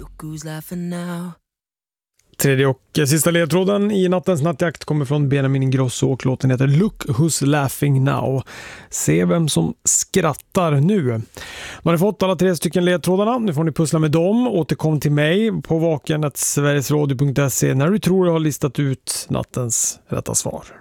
Look who's laughing now. Tredje och sista ledtråden i nattens nattjakt kommer från Benjamin Ingrosso och låten heter Look Who's Laughing Now. Se vem som skrattar nu. Man har fått alla 3 stycken ledtrådarna. Nu får ni pussla med dem. Återkom till mig på vaken@sverigesradio.se när du tror du har listat ut nattens rätta svar.